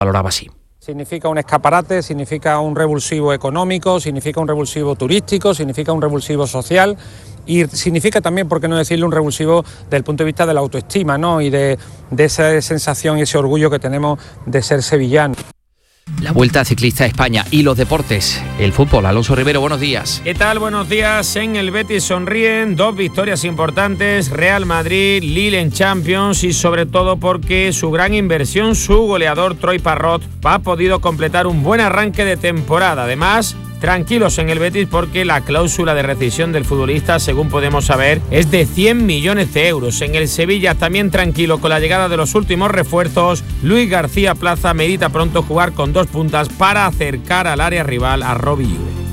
valoraba así. Significa un escaparate, significa un revulsivo económico, significa un revulsivo turístico, significa un revulsivo social y significa también, por qué no decirlo, un revulsivo desde el punto de vista de la autoestima, ¿no? Y de esa sensación y ese orgullo que tenemos de ser sevillanos. La Vuelta Ciclista a España y los deportes, el fútbol. Alonso Rivero, buenos días. ¿Qué tal? Buenos días. En el Betis sonríen, 2 victorias importantes, Real Madrid, Lille en Champions y sobre todo porque su gran inversión, su goleador Troy Parrott, ha podido completar un buen arranque de temporada. Además, tranquilos en el Betis porque la cláusula de rescisión del futbolista, según podemos saber, es de 100 millones de euros. En el Sevilla también tranquilo con la llegada de los últimos refuerzos. Luis García Plaza medita pronto jugar con 2 puntas para acercar al área rival a Robbie Ure.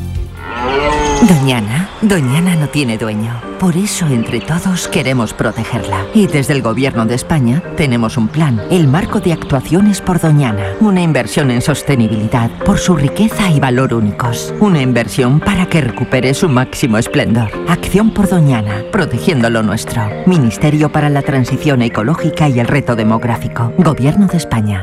Doñana no tiene dueño. Por eso, entre todos, queremos protegerla. Y desde el Gobierno de España tenemos un plan, el Marco de Actuaciones por Doñana. Una inversión en sostenibilidad por su riqueza y valor únicos. Una inversión para que recupere su máximo esplendor. Acción por Doñana, protegiendo lo nuestro. Ministerio para la Transición Ecológica y el Reto Demográfico. Gobierno de España.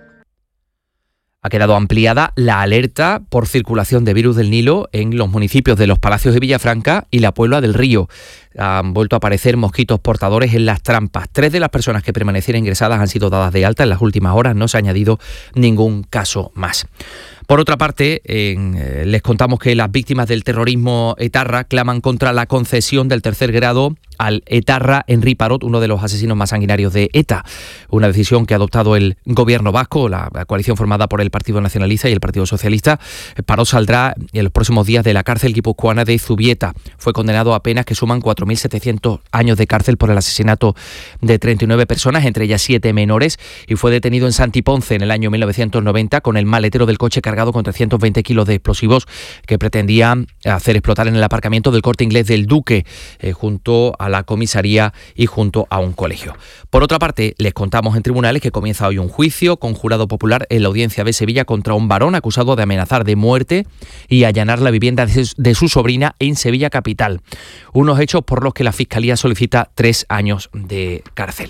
Ha quedado ampliada la alerta por circulación de virus del Nilo en los municipios de Los Palacios de Villafranca y La Puebla del Río. Han vuelto a aparecer mosquitos portadores en las trampas. 3 de las personas que permanecieron ingresadas han sido dadas de alta en las últimas horas. No se ha añadido ningún caso más. Por otra parte, les contamos que las víctimas del terrorismo etarra claman contra la concesión del 3er grado al etarra Henri Parot, uno de los asesinos más sanguinarios de ETA. Una decisión que ha adoptado el gobierno vasco, la coalición formada por el Partido Nacionalista y el Partido Socialista. Parot saldrá en los próximos días de la cárcel guipuzcoana de Zubieta. Fue condenado a penas que suman 4.700 años de cárcel por el asesinato de 39 personas, entre ellas 7 menores, y fue detenido en Santiponce en el año 1990 con el maletero del coche cargado con 320 kilos de explosivos que pretendía hacer explotar en el aparcamiento del Corte Inglés del Duque, junto a la comisaría y junto a un colegio. Por otra parte, les contamos en tribunales que comienza hoy un juicio con jurado popular en la audiencia de Sevilla contra un varón acusado de amenazar de muerte y allanar la vivienda de su sobrina en Sevilla capital. Unos hechos por los que la Fiscalía solicita 3 años de cárcel.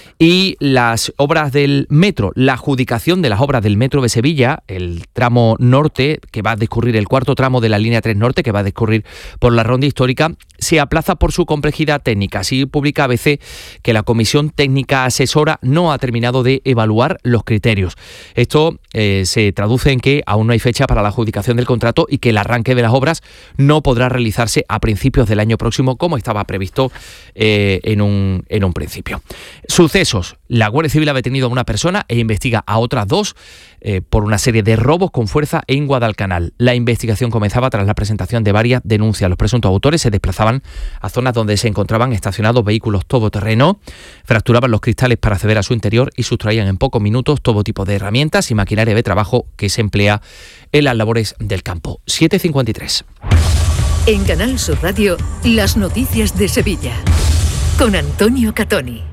Y las obras del metro, la adjudicación de las obras del metro de Sevilla, el tramo norte, que va a discurrir el 4º tramo de la línea 3 norte, que va a discurrir por la ronda histórica, se aplaza por su complejidad técnica. Así publica ABC que la Comisión Técnica Asesora no ha terminado de evaluar los criterios. Esto se traduce en que aún no hay fecha para la adjudicación del contrato y que el arranque de las obras no podrá realizarse a principios del año próximo, como estaba previsto en un principio. Sucesos. La Guardia Civil ha detenido a una persona e investiga a otras 2 por una serie de robos con fuerza en Guadalcanal. La investigación comenzaba tras la presentación de varias denuncias. Los presuntos autores se desplazaban a zonas donde se encontraban estacionados vehículos todoterreno, fracturaban los cristales para acceder a su interior y sustraían en pocos minutos todo tipo de herramientas y maquinaria de trabajo que se emplea en las labores del campo. 7:53. En Canal Sur Radio, las noticias de Sevilla, con Antonio Catoni.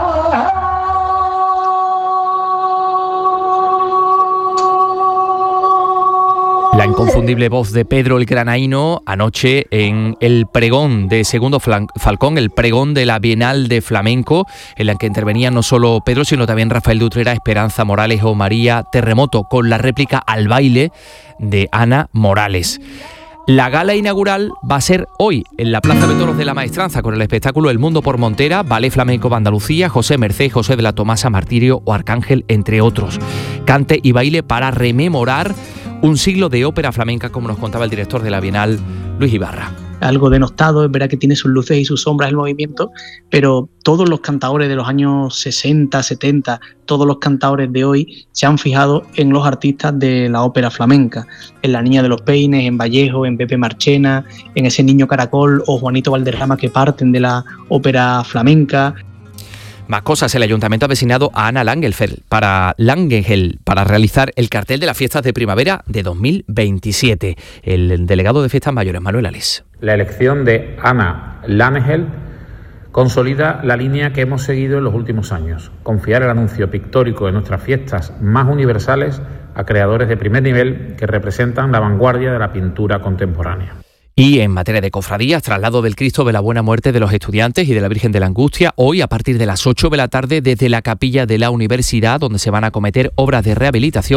La inconfundible voz de Pedro el Granaíno anoche en el pregón de Segundo Falcón, el pregón de la Bienal de Flamenco, en la que intervenían no solo Pedro, sino también Rafael de Utrera, Esperanza Morales o María Terremoto, con la réplica al baile de Ana Morales. La gala inaugural va a ser hoy en la Plaza de Toros de la Maestranza con el espectáculo El Mundo por Montera, Ballet Flamenco de Andalucía, José Mercé, José de la Tomasa, Martirio o Arcángel, entre otros. Cante y baile para rememorar un siglo de ópera flamenca, como nos contaba el director de la Bienal, Luis Ibarra. Algo denostado, es verdad que tiene sus luces y sus sombras el movimiento, pero todos los cantaores de los años 60, 70, todos los cantaores de hoy se han fijado en los artistas de la ópera flamenca, en La Niña de los Peines, en Vallejo, en Pepe Marchena, en ese Niño Caracol o Juanito Valderrama, que parten de la ópera flamenca. Más cosas, el Ayuntamiento ha designado a Ana Langenfeld para realizar el cartel de las fiestas de primavera de 2027. El delegado de Fiestas Mayores, Manuel Alés. La elección de Ana Langenfeld consolida la línea que hemos seguido en los últimos años: confiar el anuncio pictórico de nuestras fiestas más universales a creadores de primer nivel que representan la vanguardia de la pintura contemporánea. Y en materia de cofradías, traslado del Cristo de la Buena Muerte de los Estudiantes y de la Virgen de la Angustia, hoy a partir de las 8 de la tarde desde la capilla de la Universidad, donde se van a acometer obras de rehabilitación